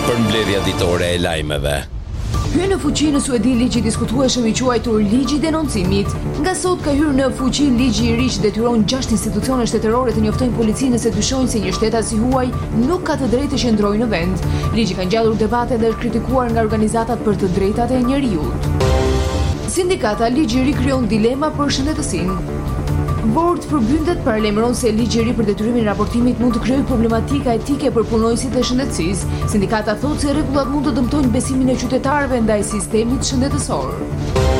për mbledhja ditore e lajmeve. Hyn në fuqi në Suedi ligji i diskutueshëm i quajtur ligji i denoncimit. Nga sot ka hyrë në fuqi ligji i ri që detyron 6 institucione shtetërore të njoftojnë policinë nëse dyshojnë se një shtetasi huaj nuk ka të drejtë të qëndrojë në vend. Ligji ka ngjallur debate dhe është kritikuar nga organizatat për të drejtat e njerëzit. Sindikata ligji i ri krijon dilema për shëndetësinë. Bord përbyndet paralajmëron se ligji i ri për detyrimin e raportimit mund të krijojë problematika etike për punonjësit e shëndetësisë. Sindikata thotë se rregullat mund të dëmtojnë besimin e qytetarëve ndaj sistemit shëndetësor.